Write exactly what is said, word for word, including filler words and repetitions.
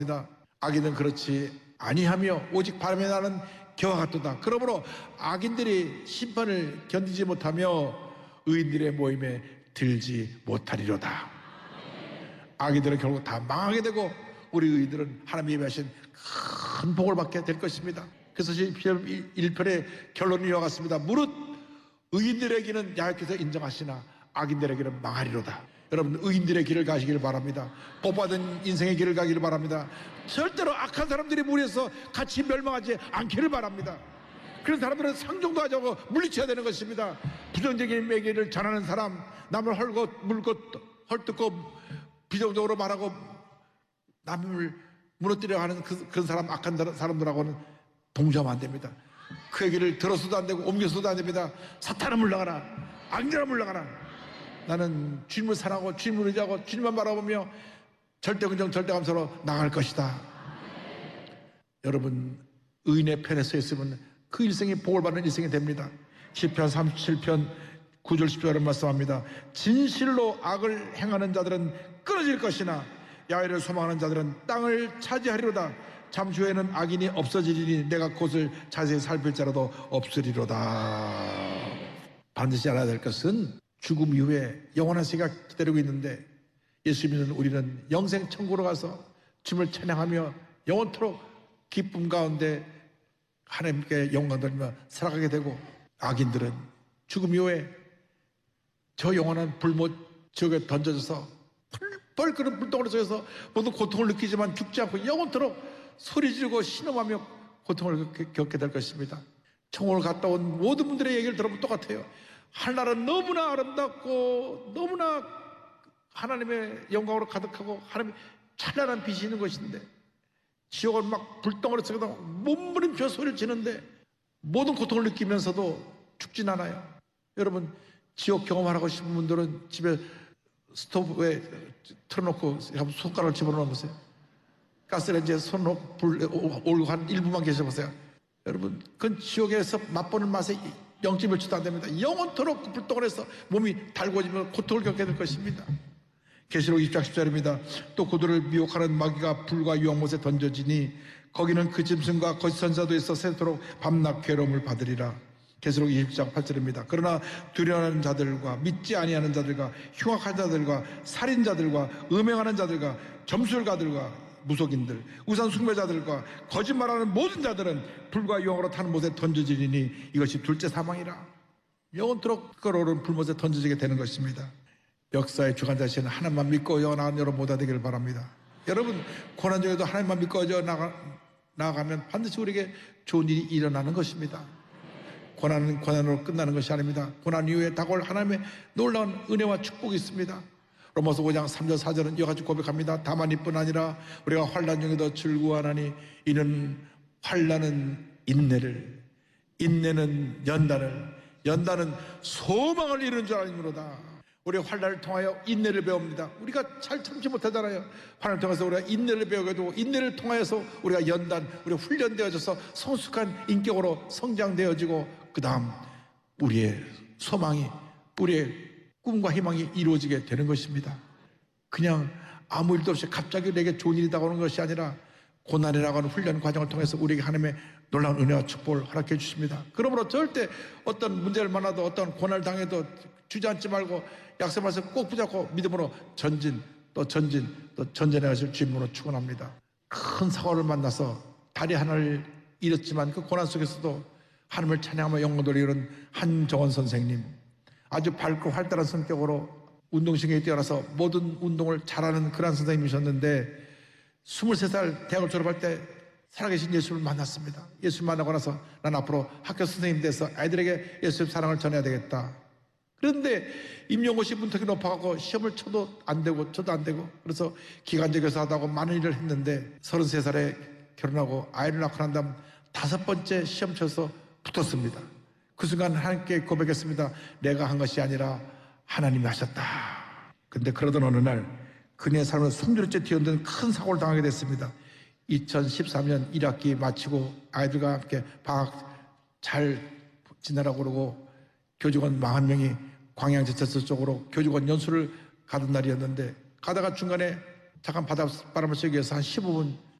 악인은 그렇지 아니하며 오직 바람에 나는 겨와 같도다. 그러므로 악인들이 심판을 견디지 못하며 의인들의 모임에 들지 못하리로다. 악인들은 결국 다 망하게 되고 우리 의인들은 하나님이 하신 큰 복을 받게 될 것입니다. 그래서 시편 일 편의 결론이 이와 같습니다. 무릇 의인들에게는 야훼께서 인정하시나 악인들에게는 망하리로다. 여러분, 의인들의 길을 가시길 바랍니다. 복받은 인생의 길을 가기를 바랍니다. 절대로 악한 사람들이 무리해서 같이 멸망하지 않기를 바랍니다. 그런 사람들은 상종도 하지 않고 물리쳐야 되는 것입니다. 부정적인 매개를 전하는 사람, 남을 헐고 물고 헐뜯고 비정적으로 말하고 남을 무너뜨려 하는 그, 그런 사람, 악한 사람들하고는 동조하면 안 됩니다. 그 얘기를 들어서도 안 되고 옮겨서도 안 됩니다. 사탄아 물러가라, 악녀라 물러가라. 나는 주님을 사랑하고 주님을 의지하고 주님만 바라보며 절대긍정 절대감사로 나갈 것이다. 여러분, 의인의 편에 서 있으면 그 일생이 복을 받는 일생이 됩니다. 시편 삼십칠 편 구 절 십 절을 말씀합니다. 진실로 악을 행하는 자들은 끊어질 것이나 야훼를 소망하는 자들은 땅을 차지하리로다. 잠시 후에는 악인이 없어지리니 내가 그것을 자세히 살필 자라도 없으리로다. 반드시 알아야 될 것은 죽음 이후에 영원한 세계가 기다리고 있는데 예수 믿는 우리는 영생 천국으로 가서 주님을 찬양하며 영원토록 기쁨 가운데 하나님께 영광 돌리며 살아가게 되고, 악인들은 죽음 이후에 저 영원한 불못 지옥에 던져져서 펄펄 끓는 불덩어리 속에서 모든 고통을 느끼지만 죽지 않고 영원토록 소리 지르고 신음하며 고통을 겪게 될 것입니다. 천국을 갔다 온 모든 분들의 얘기를 들어보면 똑같아요. 하늘나라는 너무나 아름답고 너무나 하나님의 영광으로 가득하고 하나님의 찬란한 빛이 있는 것인데, 지옥은 막 불덩어리 속에서 몸부림쳐 소리를 지는데 모든 고통을 느끼면서도 죽진 않아요. 여러분, 지옥 경험하고 싶은 분들은 집에 스토브에 틀어놓고 손가락을 집어넣어 보세요. 가스레인지에 손 놓고 불 올고 한 일 분만 계셔보세요. 여러분, 그건 지옥에서 맛보는 맛에 영지 멸치도 안 됩니다. 영원토록 그 불덩어리에서 몸이 달궈지며 고통을 겪게 될 것입니다. 계시록 이십 장 십 절입니다. 또 그들을 미혹하는 마귀가 불과 유황못에 던져지니 거기는 그 짐승과 거짓 선지자도 있어 새도록 밤낮 괴로움을 받으리라. 계시록 이십 장 팔 절입니다. 그러나 두려워하는 자들과 믿지 아니하는 자들과 흉악한 자들과 살인자들과 음행하는 자들과 점술가들과 무속인들, 우상 숭배자들과 거짓말하는 모든 자들은 불과 유황으로 타는 못에 던져지리니 이것이 둘째 사망이라. 영원토록 끓어오르는 불못에 던져지게 되는 것입니다. 역사의 주관자신 하나님만 믿고 영원한 여러분 모두 되기를 바랍니다. 여러분, 고난 중에도 하나님만 믿고 나가, 나아가면 반드시 우리에게 좋은 일이 일어나는 것입니다. 고난은 고난으로 끝나는 것이 아닙니다. 고난 이후에 다가올 하나님의 놀라운 은혜와 축복이 있습니다. 로마서 오 장 삼 절 사 절은 이와 같이 고백합니다. 다만 이뿐 아니라 우리가 환난 중에도 즐거워하나니 이는 환난은 인내를, 인내는 연단을, 연단은 소망을 이루는 줄 아니므로다. 우리가 환난을 통하여 인내를 배웁니다. 우리가 잘 참지 못하잖아요. 환난을 통해서 우리가 인내를 배우게 되고, 인내를 통하여서 우리가 연단, 우리가 훈련되어져서 성숙한 인격으로 성장되어지고, 그 다음 우리의 소망이, 우리의 꿈과 희망이 이루어지게 되는 것입니다. 그냥 아무 일도 없이 갑자기 내게 좋은 일이 다가오는 것이 아니라 고난이라고 하는 훈련 과정을 통해서 우리에게 하나님의 놀라운 은혜와 축복을 허락해 주십니다. 그러므로 절대 어떤 문제를 만나도 어떤 고난을 당해도 주저앉지 말고 약속 말씀 꼭 붙잡고 믿음으로 전진 또 전진 또 전진해 가실 주님으로 축원합니다. 큰 사고를 만나서 다리 하나를 잃었지만 그 고난 속에서도 하나님을 찬양하며 영광 돌리는 한정원 선생님, 아주 밝고 활달한 성격으로 운동신경이 뛰어나서 모든 운동을 잘하는 그런 선생님이셨는데, 스물세 살 대학을 졸업할 때 살아계신 예수를 만났습니다. 예수를 만나고 나서 난 앞으로 학교 선생님 돼서 아이들에게 예수의 사랑을 전해야 되겠다. 그런데 임용고시 문턱이 높아가고 시험을 쳐도 안 되고 쳐도 안 되고, 그래서 기간제 교사하다고 많은 일을 했는데 서른세 살에 결혼하고 아이를 낳고 난 다음 다섯 번째 시험 쳐서 붙었습니다. 그 순간 하나님께 고백했습니다. 내가 한 것이 아니라 하나님이 하셨다. 근데 그러던 어느 날 그녀의 삶을 숨죽이째 뒤흔든 큰 사고를 당하게 됐습니다. 이천십삼 년 일 학기 마치고 아이들과 함께 방학 잘 지내라고 그러고 교직원 사십 명이 광양제철소 쪽으로 교직원 연수를 가던 날이었는데, 가다가 중간에 잠깐 바닷바람을 쐬기 위해서 한 십오 분